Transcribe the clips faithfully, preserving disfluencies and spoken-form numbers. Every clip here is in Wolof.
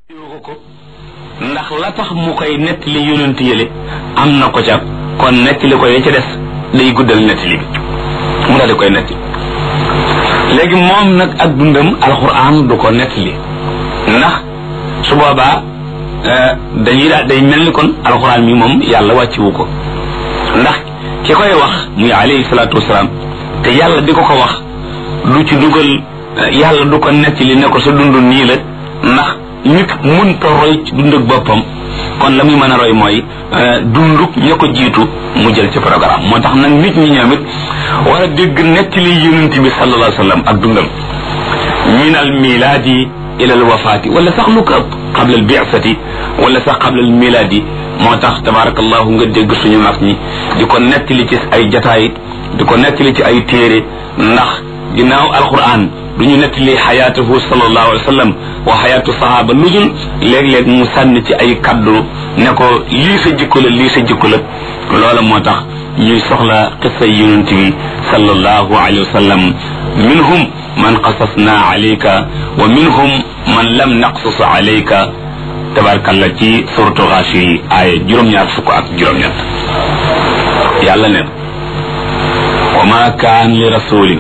ko ko ndax la tax mu koy nettali yonent yële am na ko ca kon nettali ko ya ca des day guddal nettali bi mu daal di koy nettali léegi moom nag ak dundam alxuraan du ko nettali ndax su boobaa dañuy daal day mel ni kon alxuraan mi moom yàlla wàcciwu ko ndax ki koy wax muy alayhi salaatu wasalaam te yàlla di ko ko wax du ci dugal yàlla du ko nettali ne ko sa dund nii la ndax nit mënta roy ci dund ak boppam kon la muy mën a roy mooy dunduk ña ko jiitu mu jël ci programme moo tax nag nit ñi ñoom it war a dégg nettali yonent bi sallallahu alayhi wa sallam ak dundam min al milaadi ila al wafaati wala sax lu ko ëpp qabla al bi'sati wala sax qabla al milaadi moo tax tabarakallahu nga dégg suñu mag ñi di ko nettali ci ay jataay di ko nettali ci ay téere ndax ginnaaw alquran du ñu nettali xayaatuhu sallallahu alayhi wa sallam wa xayaatu sahaaba lu dul léeg-léeg mu sànni ci ay kaddu ne ko lii sa jikko la lii sa jikko la loola moo tax ñuy soxla qissa yonent bi sallallahu alayhi wa sallam minhum man qasasna alayka wa minhum man lam naqsus alayka tabarkalla ci suratu Gaashir aaya juróom-ñaar fukk ak juróom-ñett yàlla neen wa ma kaan li rasulin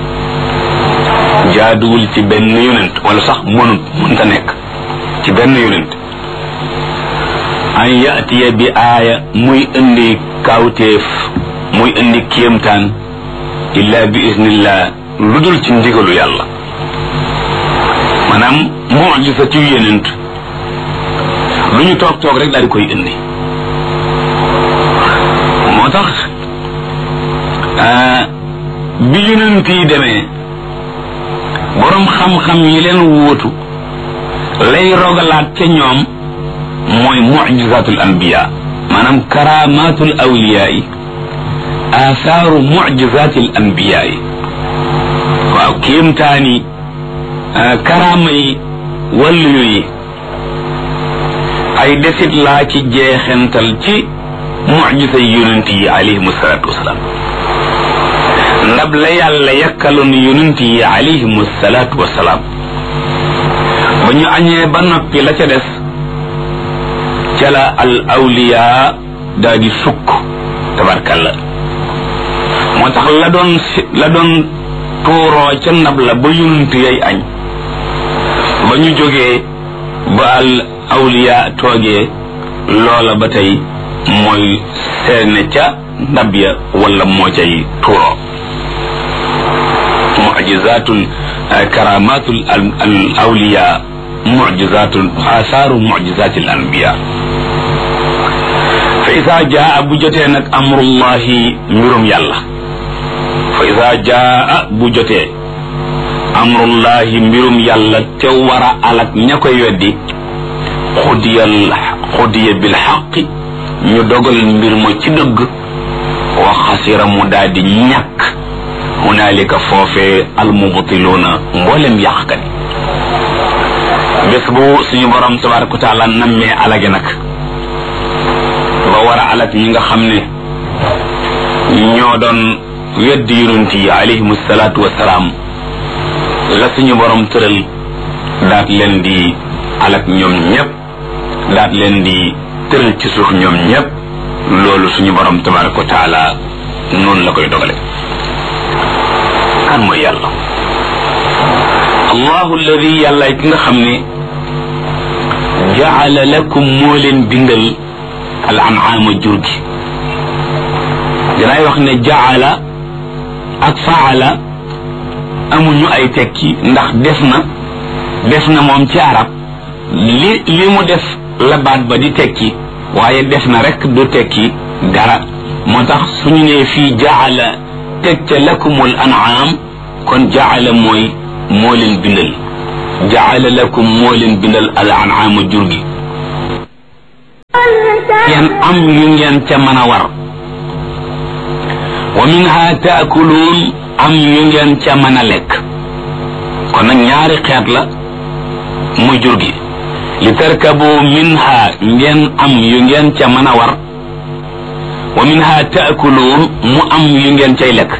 jaaduwul ci benn yonent wala sax mënut mënta nekk ci benn yonent an yatiya bi aaya muy indi kawteef muy indi kéemtaan illa bi iznillah lu dul ci ndigalu yàlla maanaam mu'jiza ci yonent lu ñu toog toog rek daal di koy indi moo tax bi yonent yi demee boroom xam-xam yi leen wóotu lay rogalaat ca ñoom mooy mu'jizatul anbiya maanaam karamatul awliya yi asaaru mu'jizatil anbiya yi waaw kéemtaani karaama yi wàllu yi ay desit laa ci jeexental ci mu'jiza yonent yi alayhimu salaatu wasalaam ndab la yàlla yakkaloon yonent yi alayhimu salaatu wasalaam ba ñu añee ba noppi la ca des ca la al awliya daa di sukk tabarkalla moo tax la doon la doon tuuroo ca ndab la ba yonent yay añ ba ñu jógee ba al awliya toogee loola ba tey mooy seene ca ndab ya wala moo cay tuuroo mu'jizatun karamatul al awliya mu'jizatun asaaru mu'jizatil anbiya fa iza jaa bu jotee nag amrullahi mbirum yàlla fa iza jaa bu jotee amrullahi mbirum yàlla te war a alak ña koy weddi xudiyal xudiya bil xaqi ñu dogal mbir ma ci dëgg wa xasira mu daal di ñàkk hunaalika foofee almubtiluuna mboolem yàqkat bés bu suñu borom tabaraka wa taala nammee alage nag ba war a alag ñi nga xam ne ñoo doon weddi yonent yi alayhimu salaatu wasalaam la suñu borom tëral daat leen di alag ñoom ñëpp daat leen di tëral ci suuf ñoom ñëpp loolu suñu borom tabaraka wa taala noonu la koy dogale kan mooy yàlla allahu alladi yàlla ki nga xam ne jaala lakum moo leen bindal al an'aama jur gi dinaay wax ne jaala ak faala amuñu ay tekki ndax def na def na moom ci arab li li mu def la baat ba di tekki waaye def na rek du tekki dara moo tax suñu nee fii jaala teg ca lakumul an'am kon jaala mooy moo leen bindal jaala lakum moo leen bindal al an'am jur gi ngeen am yu ngeen ca mën a war wa minha taakuluun am yu ngeen ca mën a lekk kon nag ñaari xeet la muy jur gi li tarkabu minha ngeen am yu ngeen ca mën a war wa minha taakuluun mu am yu ngeen cay lekk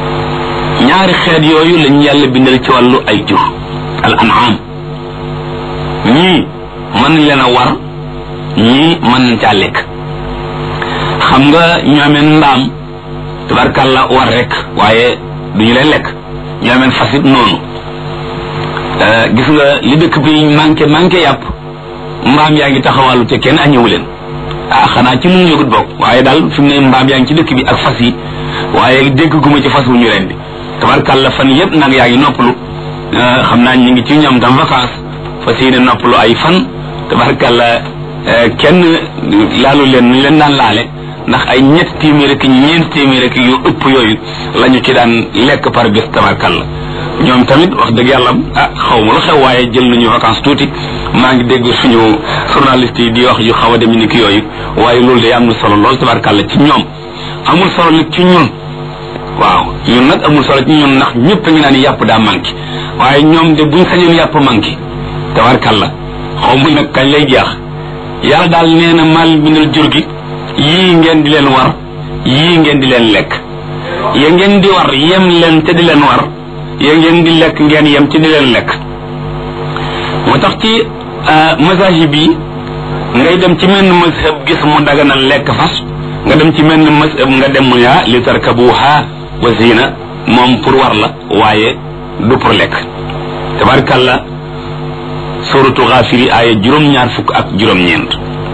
ñaari xeet yooyu lañu yàlla bindal ci wàllu ay jur al an'am ñii mën nañ leen a war ñii mën nañ caa lekk xam nga ñoomeen mbaam tabarkàlla war rek waaye duñu leen lekk ñoomeen fasit noonu gis nga li dëkk bi manqué manqué yàpp mbaam yaa ngi taxawàllu te kenn añëwu leen ah xanaa ci mun yëgut bokk waaye daal fi mu ne mbaam yaa ngi ci dëkk bi ak fas yi waaye dégg guma ci fas wu ñu leen bi tabarkàlla fan yëpp nag yaa ngi noppalu xam naa ñu ngi ci ñoom tam vacances fas yéene noppalu ay fan tabarkàlla kenn laalu leen ñu leen daan laale ndax ay ñetti téeméer ak ñeent téeméer ak yu ëpp yooyu la ñu ci daan lekk par bés tabarkàlla ñoom tamit wax dëgg yàlla ah xaw ma lu xew waaye jël nañu vacances tuuti maa ngi dégg suñu journaliste yi di wax yu xaw a dem ni ki yooyu waaye loolu day am na solo lool tabarkàlla ci ñoom amul solo nag ci ñun waaw ñun nag amul solo ci ñun ndax ñëpp a ngi naan yàpp daa manqué waaye ñoom de buñ sañoon yàpp manqué tabarkàlla xaw ma nag kañ lay jeex yàlla daal nee na mal bindal jur gi yii ngeen di leen war yii ngeen di leen lekk ya ngeen di war yem leen te di leen war ya ngeen di lekk ngeen yem ci di leen lekk moo tax ci mazahib bi ngay dem ci menn mazhab gis mu daganal lekk fas nga dem ci menn mazhab nga dem mu yaa li tarkabuha wa zina moom pour war la waaye du pour lekk tabarkàlla suratu Ghafiri aaya juróom-ñaar fukk ak juróom-ñeent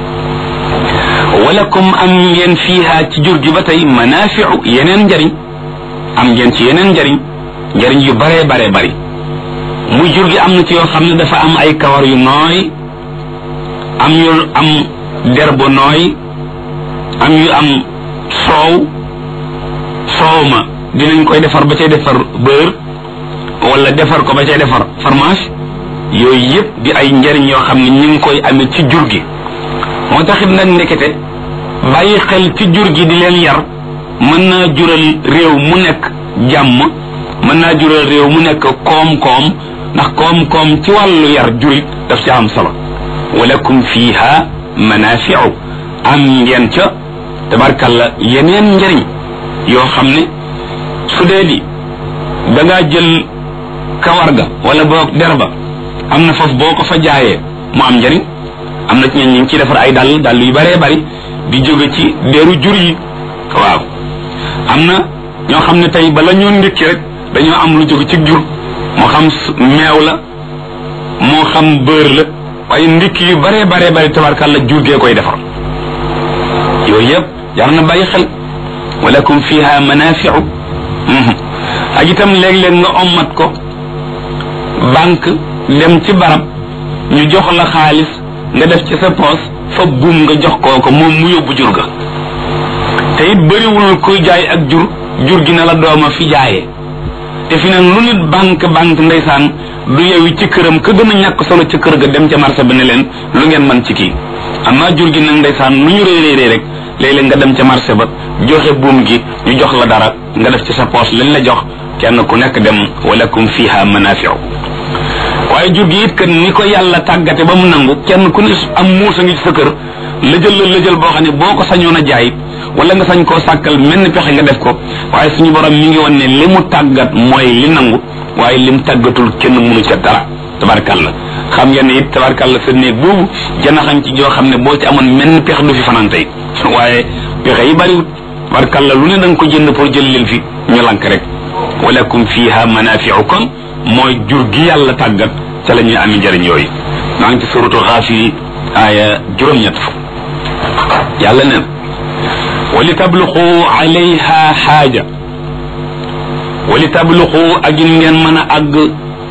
walakum am ngeen fiiha ci jur gi ba tey manafiu yeneen njariñ am ngeen ci yeneen njariñ njariñ yu bare bare bari muy jur gi am na ci yoo xam ne dafa am ay kawar yu nooy am yu am der bu nooy am yu am soow soow ma dinañ koy defar ba cay defar beurre wala defar ko ba cay defar fromage yooyu yëpp di ay njariñ yoo xam ne ñu ngi koy amee ci jur gi moo taxit nag ndekete bàyyi xel ci jur gi di leen yar mën naa jural réew mu nekk jàmm mën naa jural réew mu nekk koom-koom ndax koom-koom ci wàllu yar jurit daf ci am solo walakum fiha manafiu am ngeen ca tabarkalla yeneen njariñ yoo xam ne su dee di da ngaa jël kawar ga wala boog der ba am na foofu boo ko fa jaayee mu am njariñ am na ci ñeen ñi ngi ci defar ay dàll dàll yu bëree bëri di jóge ci deru jur yi waaw am na ñoo xam ne tey bala ñoo ndékki rek dañoo am lu jóge ci jur moo xam meew la moo xam beurre la waaye ndékki yu bëree bëree bëri tabarkàlla jur gee koy defar yooyu yëpp jar na bàyyi xel walakum fiha manafiu ak itam léeg-léeg nga ommat ko banque dem ci barab ñu jox la xaalis nga def ci sa poos fa buum nga jox kooko moom mu yóbbu jur ga te it bëriwul kuy jaay ak jur jur gi na la dooma fi jaayee te fi ne lu nit banque banque ndeysaan du yewi ci këram ka gën a ñàkk solo ci kër ga dem ca marché ba ne leen lu ngeen man ci kii amma jur gi nag ndeysaan lu ñu réy réy rek léeg-léeg nga dem ca marché ba joxe buum gi ñu jox la dara nga def ci sa poos lañ la jox kenn ku nekk dem walakum fiha manafiu waaye jur gi it que ni ko yàlla tàggate ba mu nangu kenn ku ne am muusa ngi ci sa kër lëjël la lëjël boo xam ne boo ko sañoon a jaay wala nga sañ koo sàkkal menn pexe nga def ko waaye suñu borom mi ngi won ne li mu tàggat mooy li nangu waaye lim tàggatul kenn mënu ca dara tabarkàlla xam ngeen ne it tabarkàlla sa néeg boobu janaxañ ci joo xam ne boo ci amoon menn pexe du fi fanaan tey waaye pexe yi bariwut tabarkàlla lu ne da nga ko jënd pour jël leen fi ñu lank rek walakum fiha manafiu kon mooy jur gi yàlla tàggat ca la ñuy ami njëriñ yooyu maa ngi ci suratu Ghafiri aaya juróom-ñett fukk yàlla neen wali tabluqu alayha xaaja wali tabluqu ak in ngeen mën a àgg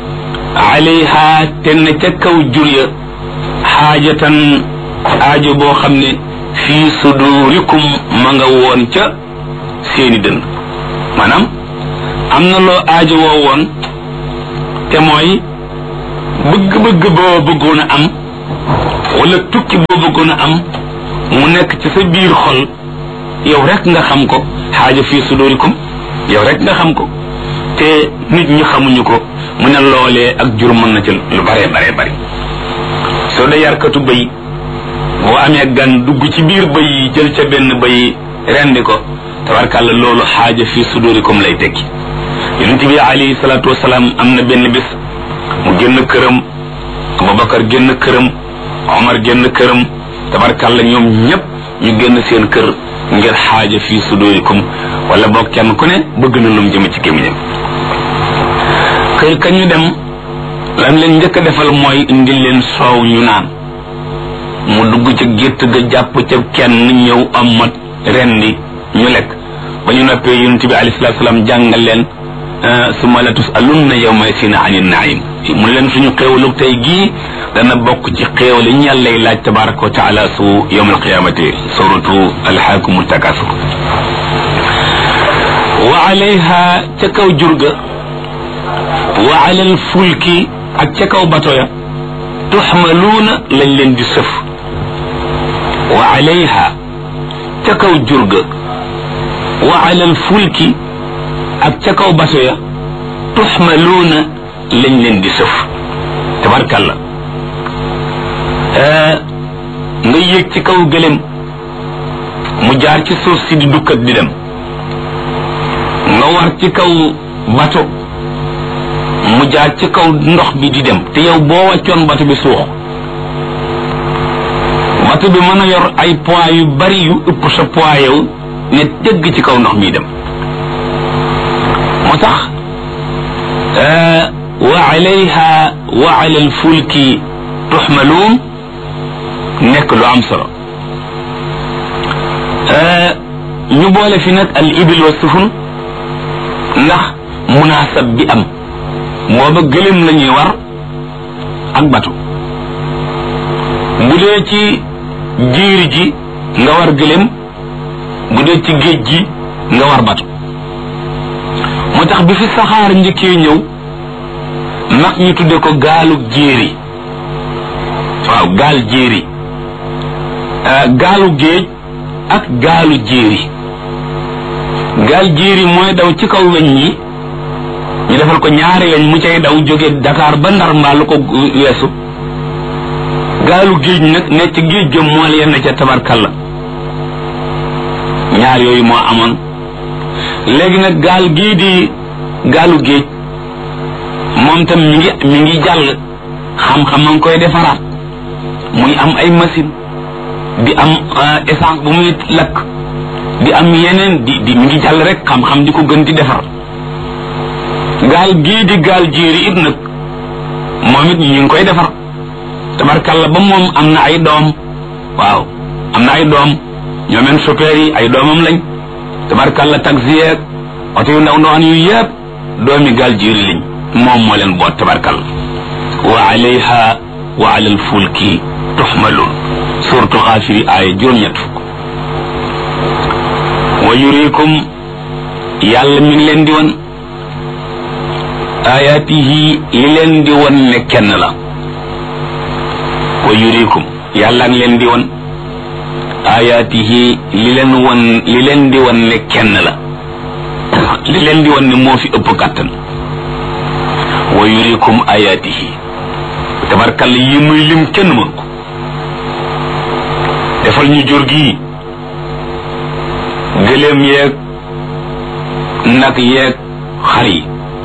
alayha te ne ca kaw jur ya xaajatan aajo boo xam ne fii sudurikum ma nga woon ca seeni dënd maanaam am na loo aajo woo woon te mooy bëgg-bëgg boo bëggoon a am wala tukki boo bëggoon a am mu nekk ci sa biir xol yow rek nga xam ko xaaja fii sudurikum yow rek nga xam ko te nit ñi xamuñu ko mu ne loolee ak jur mën na ci lu bare bare bari soo dee yarkatu bëy boo amee gan dugg ci biir bëy yi jël ca benn bëy rendi ko tabarkàlla loolu xaaja fii sudurikum lay tekki yonent bi alayhi salaatu wasalaam am na benn bis mu génn këram Abubakar génn këram Omar génn këram tabarkalla ñoom ñëpp ñu génn seen kër ngir xaaja fii sudurikum wala boog kenn ku ne bëgg na lum jëm ci gémmiñam kër ka ñu dem lan leen njëkk a defal mooy indil leen soow ñu naan mu dugg ca gétt ga jàpp ca kenn ñëw am mat rendi ñu lekk ba ñu noppee yonent bi alayhi salaatu salaam jàngal leen summa la tusalunna yawma sina ani naim mu leen suñu xéewalu tey gii dana bokk ci xéewal yi ñu yàllay laaj tabaraka wa taala su yawm alqiyamati suratu alhaakumu takasur wa alayha ca kaw jurga wa ala alfulki ak ca kaw bato ya tuxmaluuna lañ leen di sëf wa alayha ca kaw jurga wa ala alfulki ak ca kaw bato ya tuxmaluuna lañ leen di sëf tabarkalla nga yéeg ci kaw gëlem mu jaar ci suuf si di dukkat di dem nga war ci kaw bato mu jaar ci kaw ndox bi di dem te yow boo wàccoon bato bi suux bato bi mën a yor ay poids yu bari yu ëpp sa poids yow ne dëgg ci kaw ndox mi dem moo tax wa alayha wa ala alfulki tuxmaluun nekk lu am solo ñu boole fi nag al ibil wa sufun ndax munaasab bi am booba gëlëm la ñuy war ak batu bu dee ci jiir ji nga war gëlëm bu dee ci géej gi nga war batu moo tax bi fi saxaar njëkkee ñëw mag ñu tudde ko gaalu jéeri waaw gaal jéeri gaalu géej ak gaalu jéeri gaal jéeri mooy daw ci kaw weñ yi ñu defal ko ñaari weñ mu cay daw jóge Dakar ba Ndar mbaa lu ko weesu gaalu géej nag ne ci géej ga mool yenn ca tabarkalla ñaar yooyu moo amoon léegi nag gaal gii di gaalu géej moom tam mi ngi mi ngi jàll xam-xam ma ngi koy defaraat muy am ay machine di am essence bu muy lakk di am yeneen di di mi ngi jàll rek xam-xam di ko gën di defar gaal gii di gaal jéeri it nag moom it ñu ngi koy defar tabarkalla ba moom am na ay doom waaw am na ay doom ñoomeen chauffeur yi ay doomam lañ tabarkalla taxi yeeg oto yu ndaw ndawaan yu yëpp doomi gaal jéeri lañ moom moo leen boot tabarkalla wa alayha wa ala alfulki tuxmaluun suratu xaafiri aaya juróom-ñett fukk wa yurikum yàlla mi ngi leen di won ayaatihi li leen di won ne kenn la wa yurikum yàlla ngi leen di won ayaatihi li leen won li leen di won ne kenn la li leen di won ne moo fi ëpp kàttan wa yurikum ayaatihi tabarkal yi muy lim kenn mën ko defal ñu jur gi gëléem yeeg nag yeeg xar yi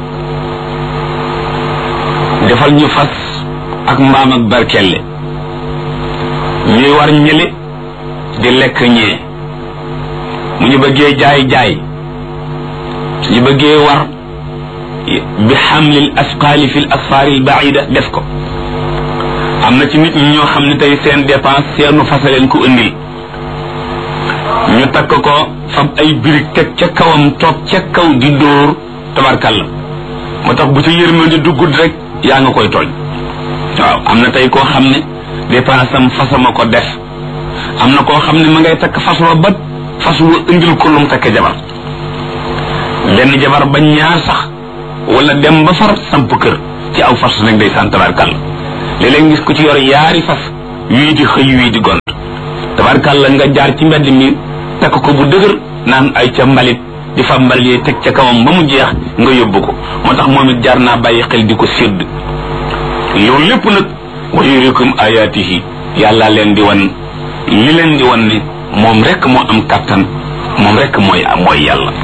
defal ñu fas ak mbaam ak barkelle ñuy war ñële di lekk ñee mu ñu bëggee jaay jaay su ñu bëggee war bi xamlil asqaali fi l asfaari l baida def ko am na ci nit ñi ñoo xam ne tey seen dépense seenu fasaleen ko indil ñu takk ko fab ay birig teg ca kawam toog ca kaw di dóor tabarkalla moo tax bu ci yërmande duggut rek yaa nga koy tooñ waaw am na tey koo xam ne dépense am fasama ko def am na koo xam ne ma ngay takk fas wa bat fas wa indil ko lum takke jabar benn jabar ba ñaar sax wala dem ba far samp kër ci aw fas nag day sant tabarkalla léeg-léeg gis ku ci yor yaari fas wii di xëy wii di gont tabarkalla nga jaar ci mbedd mi takk ko bu dëgër naan ay ca mbalit di fa mbalit yi teg ca kawam ba mu jeex nga yóbbu ko moo tax moom it jaar naa bàyyi xel di ko sédd loolu lépp nag wa yurikum ayaatihi yàlla leen di wan li leen di wan ni moom rek moo am kàttan moom rek mooy mooy yàlla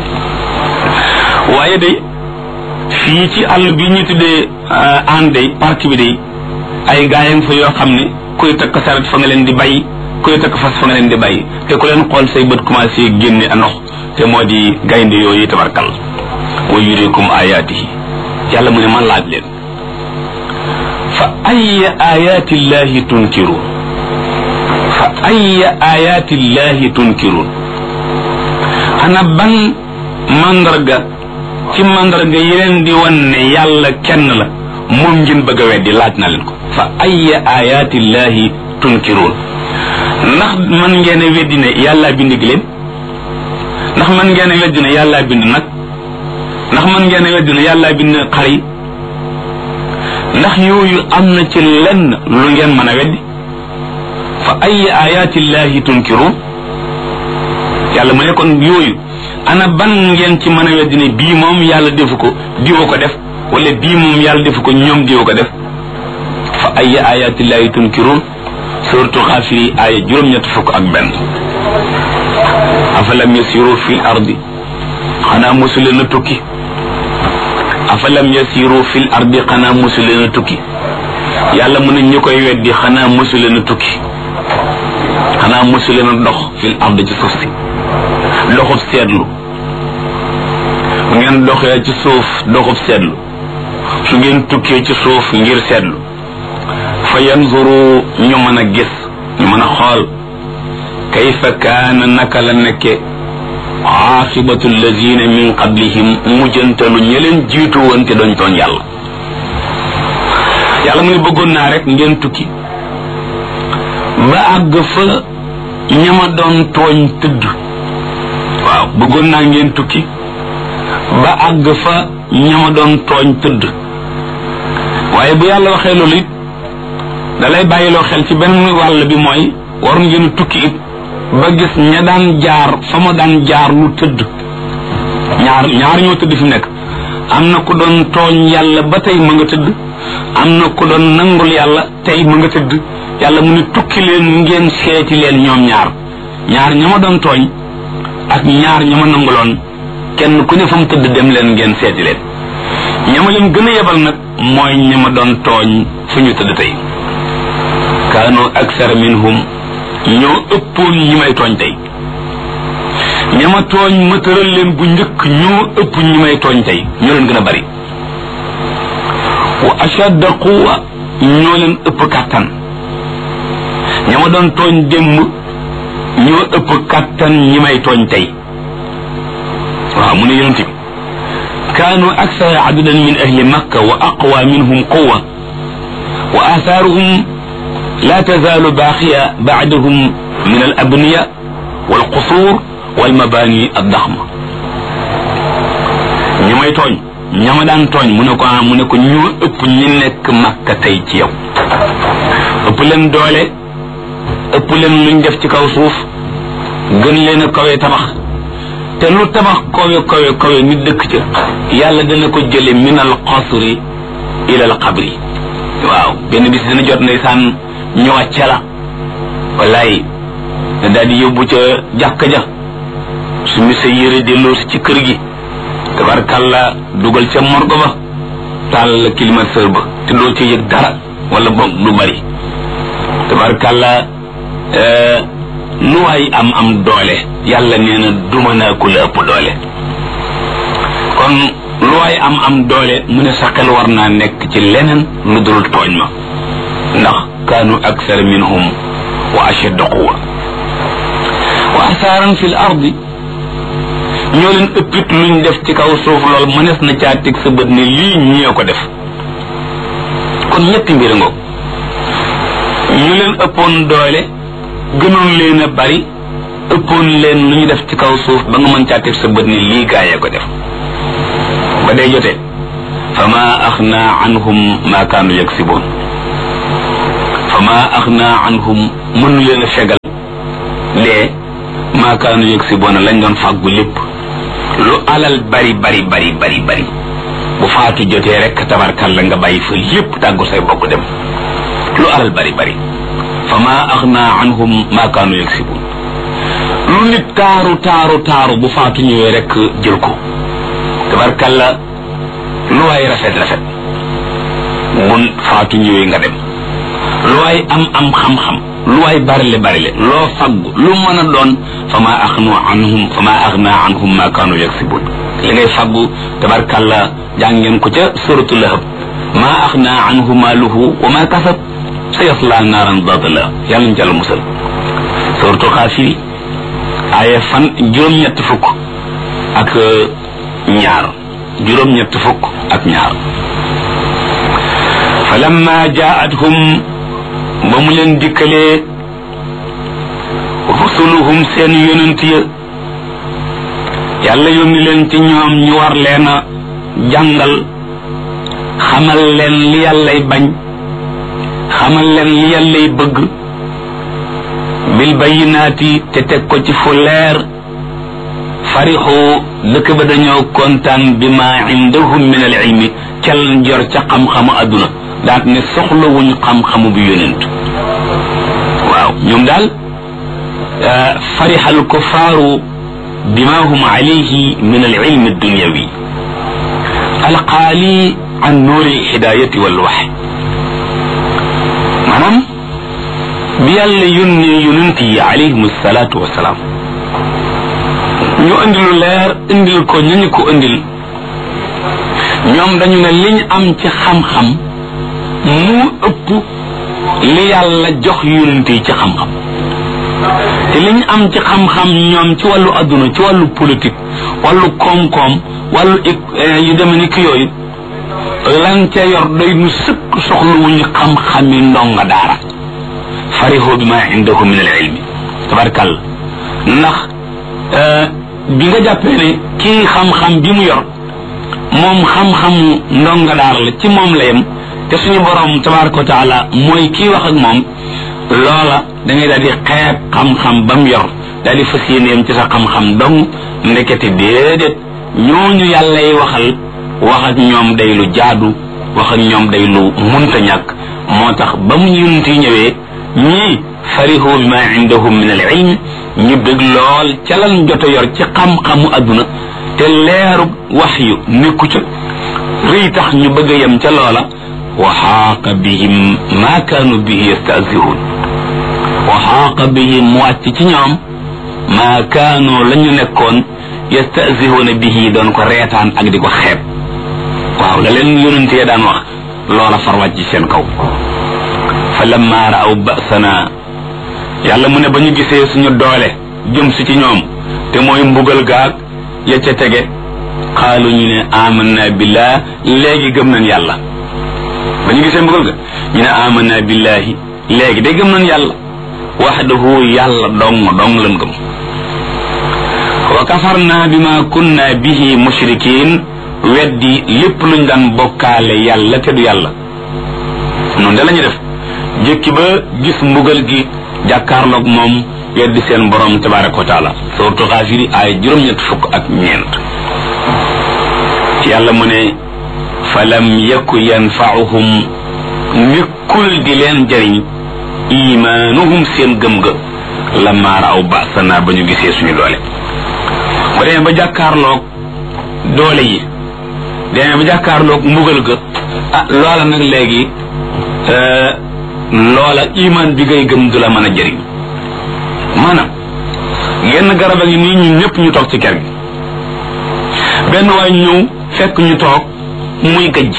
waaye day fii ci àll bi ñu tuddee ànd day parc bi day ay gaayam fa yoo xam ne kuy takk saret fa nga leen di bàyyi kuy takk fas fa nga leen di bàyyi te ku leen xool say bët commencé génne a ndox te moo di gaynde yooyu tabarkal wa yurikum ayaatihi yàlla mu ne man laaj leen fa ayya ayaati llahi tunkiruun fa ayya ayaati llahi tunkiruun ana ban mandarga ci mandarga yi leen di wan ne yàlla kenn la moom ngeen bëgg a weddi laaj na leen ko fa ayya ayaati llahi tunkiruun ndax man ngeen a weddi ne yàlla bind giléem ndax man ngeen a weddi ne yàlla bind nag ndax man ngeen a weddi ne yàlla bind xar yi ndax yooyu am na ci lenn lu ngeen mën a weddi fa ayya ayaati llahi tunkiruun yàlla mu ne kon yooyu ana ban ngeen ci mën a weddi ne bii moom yàlla defu ko diwa ko def wala bii moom yàlla defu ko ñoom diwa ko def fa ayya ayaati llahi tunkiruun suratu xaafiri aaya juróom-ñett fukk ak benn afalam yasiru fil ardi xanaa mosu leen a tukki afalam yasiru fil ardi xanaa mosu leen a tukki yàlla mu ne ñu koy weddi xanaa mosu leen a tukki xanaa mosu leen a dox fil ardi ci suuf si doxub seetlu bu ngeen doxee ci suuf doxub seetlu su ngeen tukkee ci suuf ngir seetlu fa yanzuru ñu mën a gis ñu mën a xool kayfa kaana naka la nekke aaqibatu allazina min qablihim mujjantalu ña leen jiitu woon te doon tooñ yàlla yàlla mu ne bëggoon naa rek ngeen tukki ba àgg fa ñama doon tooñ tëdd waaw bëggoon naa ngeen tukki ba àgg fa ñama doon tooñ tëdd waaye bu yàlla waxee loolu it dalay bàyyiloo xel ci benn wàll bi mooy war ngeen tukki it ba gis ña daan jaar fa ma daan jaar lu tëdd ñaar ñaar ñoo tëdd fi mu nekk am na ku doon tooñ yàlla ba tey ma nga tëdd am na ku doon nangul yàlla tey ma nga tëdd yàlla mu ne tukki leen ngeen seeti leen ñoom ñaar ñaar ña ma doon tooñ ak ñaar ña ma nanguloon kenn ku ne fa mu tëdd dem leen ngeen seeti leen ña ma leen gën a yebal nag mooy ña ma doon tooñ fu ñu tëdd tey kaanu aksara minhum ñoo ëppoon ñi may tooñ tey ña ma tooñ ma tëral leen bu njëkk ñoo ëpp ñi may tooñ tey ñoo leen gën a bari wa ashadda quwa ñoo leen ëpp kàttan ña ma doon tooñ démb ñoo ëpp kàttan ñi may tooñ tey waaw mu ne yonent bi kaanu aksara adadan min ahli makka wa aqwa minhum quwa wa athaaruhum la tazaalu baaxiya baadahum min al abniya wal qusuur wal mabaani addaxma ñi may tooñ ña ma daan tooñ mu ne ko ah mu ne ko ñoo ëpp ñi nekk makka tey ci yow ëpp leen doole ëpp leen luñ def ci kaw suuf gën leen a kawe tabax te lu tabax kawe kawe kawe nit dëkk ca yàlla dana ko jële min al qasri ila al qabri waaw benn bis dina jot ndeysaan ñu wàcce la wallaay da daal di yóbbu ca jàkka ja su mi sa yére delloo si ci kër gi tabarkàlla dugal ca morgo ba taal climatiseur ba te doo ci yëg dara wala boog du bari tabarkàlla lu waay am am doole yàlla nee na duma naa ku la ëpp doole kon lu waay am am doole mu ne sa xel war naa nekk ci leneen lu dul tooñ ma ndax kaanu aksara minhum wa ashadda quwa wa asaaran fi l ardi ñoo leen ëppit luñ def ci kaw suuf lool mënees na caa teg sa bët ne lii ñee ko def kon ñetti mbir ngoog ñu leen ëppoon doole gënoon leen a bari ëppoon leen lu ñu def ci kaw suuf ba nga mën caa teg sa bët ne lii gaayee ko def ba day jotee fa ma axna anhum ma kaanu yaksiboon fa ma axna anhum mënu leen a fegal lee ma kaanu yaksiboon lañ doon fàggu lépp lu alal bari bari bari bari bari bu faatu jotee rek tabarkalla nga bàyyi fa lépp tàggu say bokk dem lu alal bari bari fa ma axna anhum ma kaanu yaksiboon lu nit taaru taaru taaru bu faatu ñëwee rek jël ko tabarkalla lu waay rafet rafet mun faatu ñëwee nga dem lu waay am am xam-xam lu waay barile barile loo faggu lu mën a doon fa ma axnu anhum fa ma axna anhum ma kaanu yaksibun li ngay faggu tabarkalla jàng ngeen ko ca suratu lahab ma axna anhu maaluhu wa ma kasab sayasla naaran daata la yàlla ñu jàll musal suratu xaafiri aaya fan juróom-ñett fukk ak ñaar juróom-ñett fukk ak ñaar falamma jaa'athum ba mu leen dikkalee rusuluhum seen yonent ya yàlla yónni leen ci ñoom ñu war leen a jàngal xamal leen li yàllay bañ xamal leen li yàllay bëgg bil bayyinaati te teg ko ci fu leer farixu dëkk ba dañoo kontaan bi ma indahum min al ilmi cal njor ca xam-xamu adduna daat ne soxlawuñ xam-xamu bi yonent waaw ñoom daal farixal kufaaru bima hum alayhi min al ilmi dunyawi alqaali an nuuri hidayati wal wax maanaam bi yàlla yónnee yonent yi alayhim salaatu wasalaam ñu indi lu leer indil ko ñu ñu ko indil ñoom dañu ne liñ am ci xam-xam mu ëpp li yàlla jox yonent yi ci xam-xam te liñ am ci xam-xam ñoom ci wàllu adduna ci wàllu politique wàllu koom-koom wàllu yu deme ni ki yooyu lan ca yor doy nu sëkk soxluwuñu xam-xami ndonga daara farihoo bi ma indahu min al ilmi tabarkàlla ndax bi nga jàppee ne kii xam-xam bi mu yor moom xam-xamu ndonga daara la ci moom la yem te suñu borom tabaraka wa taala mooy kii wax ak moom loola da ngay daal di xeeb xam-xam ba mu yor daal di fas yéeneem ci sa xam-xam dong ndekete déedéet ñooñu yàlla yi waxal wax ak ñoom day lu jaadu wax ak ñoom day lu munta ñàkk moo tax ba mu yonent yi ñëwee ñii farihu bima indahum min al ilm ñu bëgg lool ca lan jot a yor ci xam-xamu adduna te leeru wax yu nekku ca rëy tax ñu bëgg a yem ca loola wa xaaqa bihim ma kaanu bihi yastahzi'un wa xaaqa bihim mu wàcc ci ñoom ma kaanu la ñu nekkoon yastahzi'una bihi doon ko reetaan ak di ko xeeb waaw la leen yonentee daan wax loola far wàcc seen kaw fa lamma ra'aw ba'sana yàlla mu ne ba ñu gisee suñu doole jëm si ci ñoom te mooy mbugal gaag ya ca tege xaalu ñu ne amanna billah léegi gëm nañ yàlla ba ñu gisee mbugal ga ñu ne amanna billahi léegi de gëm nañ yàlla wahdahu yàlla dong dong lañ gëm wa kafarna bima kunna bihi mushrikin weddi lépp luñ daan bokkaale yàlla te du yàlla noonu da lañu def jëkki ba gis mbugal gi jàkkaarloog moom weddi seen borom tabaraka wa taala suratu Xaafiri ay juróom-ñett fukk ak ñeent yàlla mu ne falam yaku yanfaahum nekkul di leen jëriñ imaanuhum seen gëm ga lamma raaw baasana ba ñu gisee suñu doole ba demee ba jàkkaarloog doole yi demee ba jàkkaarloog mbugal ga ah loola nag léegi loola iman bi ngay gëm du la mën a jëriñ maanaam genn garab a ngi nii ñun ñëpp ñu toog ci kër gi benn waay ñëw fekk ñu toog muy gëj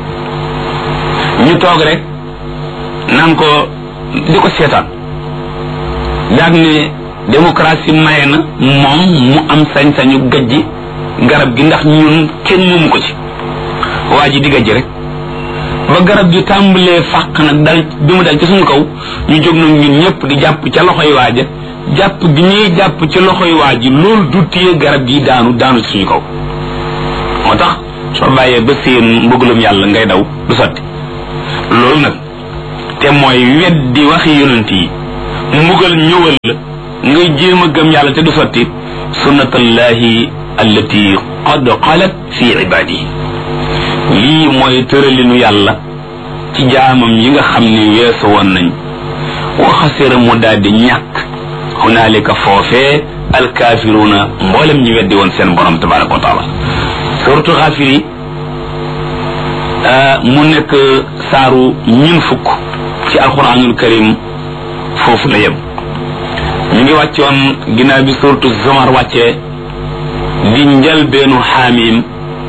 ñu toog rek naan ko di ko seetaan daag ne démocratie maye na moom mu am sañ-sañu gëj garab gi ndax ñun kenn moomu ko ci waa ji di gëj rek ba garab gi tàmbalee fàq nag dal bi mu dal ci suñu kaw ñu jóg nag ñun ñëpp di jàpp ca loxoy waaja jàpp gi ñuy jàpp ci loxoy waaji loolu du téye garab gi daanu daanu ci suñu kaw moo tax soo bàyyee ba seen mbëggalum yàlla ngay daw du sotti loolu nag te mooy weddi waxi yonent yi mbugal ñëwal la ngay jéem a gëm yàlla te du sotti sunnatallahi allati qad xalat fi ibadihi lii mooy tëralinu yàlla ci jaamam yi nga xam ne weesu woon nañ waxasira mu daal di ñàkk hunaalika foofee alkaafiruuna mboolem ñu weddi woon seen borom tabaraka wa taala suratu Xaafiri mu nekk saaru ñun fukk ci alquranul karim foofu la yem ñu ngi wàccoon ginnaaw bi suratu zumar wàccee di njëlbeenu xaamim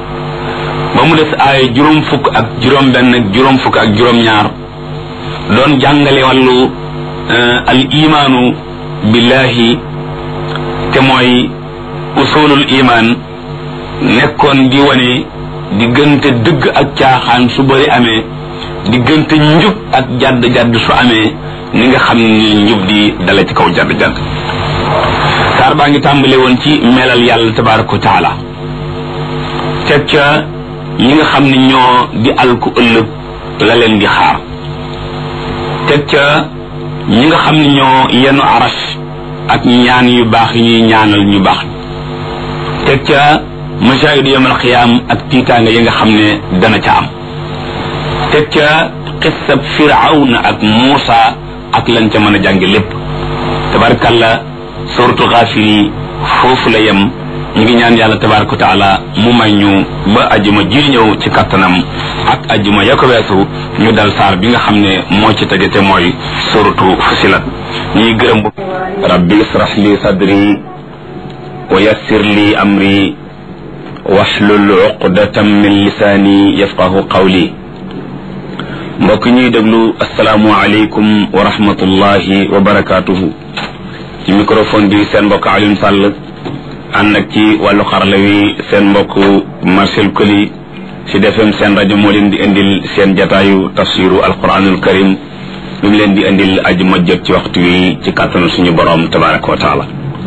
ba mu des aaya juróom fukk ak juróom benn ak juróom fukk ak juróom ñaar doon jàngale wàllu al imaanu billahi te mooy usulul iman nekkoon di wane diggante dëgg ak caaxaan su bëri amee diggante njub ak jadd jadd su amee ni nga xam ni njub di dala ci kaw jadd jadd saar baa ngi tàmbale woon ci melal yàlla tabaraka wa taala teg ca ñi nga xam ne ñoo di alku ëllëg la leen di xaar teg ca ñi nga xam ne ñoo yenu arash ak ñaan yu baax yi ñuy ñaanal ñu baax teg ca mashahidu yawmal qiyaam ak tiitaanga yi nga xam ne dana ca am teg ca qissab firawna ak Muusa ak lan ca mën a jànge lépp tabarakalla suratu Gaafir yi foofu la yem ñu ngi ñaan yàlla tabaraka wa taala mu may ñu ba ajuma ji ñëw ci kattanam ak ajuma ya ko weesu ñu dal saar bi nga xam ne moo ci tege te mooy suratu Fusilat ñuy gërëm bu rabbi israh li sadri wa yassir li amri wahlul uqdatam min lisaani yafqahu qawli mbokk ñuy déglu asalaamu aleykum wa rahmatullahi wa barakatuhu ci microphone bi seen mbokk Alioune Sall ànd ak ci wàllu xarala wi seen mbokk Marcel Koli ci defem seen rajo moo leen di indil seen jataayu tafsiru alquranul karim lu mu leen di indil aji ma jot ci waxtu wi ci kàttanu suñu borom tabaraka wa taala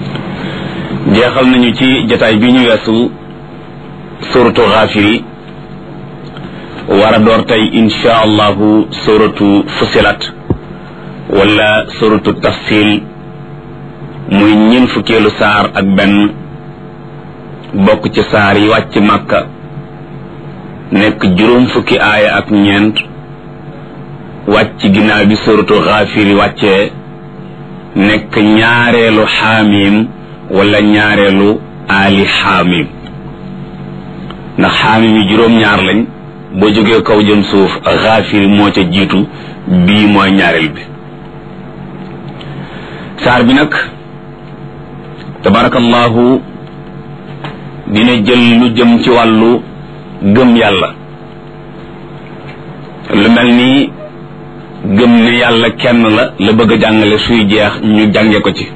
jeexal nañu ci jataay bi ñu weesu suratu Gaafiri war a door tey insha allahu suratu Fusilat wala suratu Tafsil muy ñeent fukkeelu saar ak benn bokk ci saar yi wàcc Makka nekk juróom fukki aaya ak ñeent wàcc ginnaaw bi suratu Gaafiri wàccee nekk ñaareelu xaamim wala ñaareelu aali xaamim ndax xaamim yi juróom ñaar lañ boo jógee kaw jëm suuf Gaafiri moo ca jiitu bii mooy ñaareel bi saar bi nag tabarakallahu dina jël lu jëm ci wàllu gëm yàlla lu mel ni gëm ne yàlla kenn la la bëgg a jàngale suy jeex ñu jànge ko ci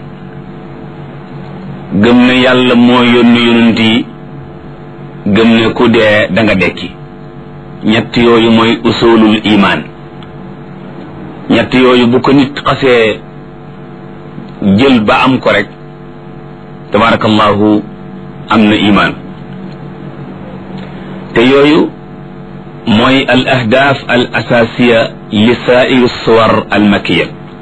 gëm ne yàlla moo yónni yonent yi gëm ne ku dee da nga dekki ñett yooyu mooy usulul iman ñett yooyu bu ko nit xasee jël ba am ko rek tabarakallahu am na iman te yooyu mooy al ahdaaf al asasiya li saa'iri suwar al makiya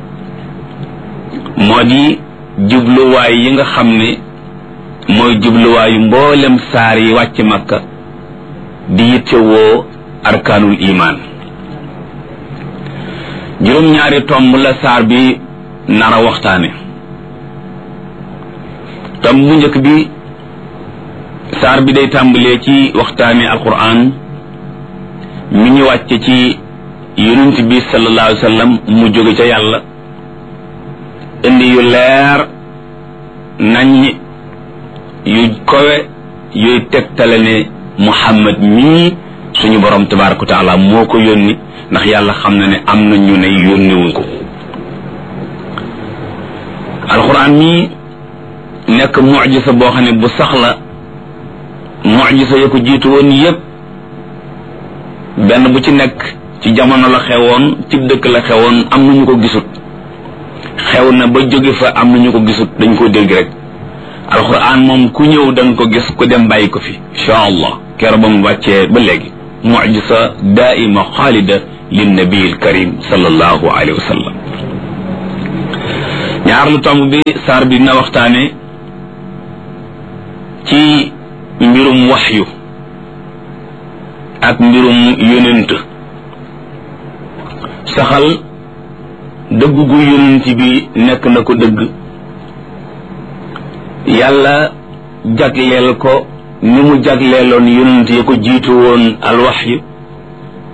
moo di jubluwaay yi nga xam ne mooy jubluwaayu mboolem saar yi wàcc Makka di yittewoo arkaanul iman juróom-ñaari tomb la saar bi nara waxtaane tomb bu njëkk bi saar bi day tàmbalee ci waxtaane alquran mi ñu wàcce ci yonent bi sallallahu alayhi wa sallam mu jóge ca yàlla indi yu leer nañ yu kowe yuy tegtale ne Muhammad mii suñu borom tabaraka wa taala moo ko yónni ndax yàlla xam na ne am na ñu ne yónniwuñ ko alquran mii nekk mucjisa boo xam ne bu sax la mucjisa ya ko jiitu woon yépp benn bu ci nekk ci jamono la xewoon ci dëkk la xewoon am na ñu ko gisut xew na ba jóge fa am na ñu ko gisut dañ ko dégg rek alquran moom ku ñëw da nga ko gis ku dem bàyyi ko fi insha allah keroog ba mu wàccee ba léegi mucjisa daaima xaalida linnabi alkarim sallallahu alayhi wa sallam ñaar lu tomb bi saar bi dina waxtaane ci mbirum waxyu ak mbirum yonent saxal dëgg gu yonent bi nekk na ko dëgg yàlla jagleel ko ni mu jagleeloon yonent ya ko jiitu woon alwaxyu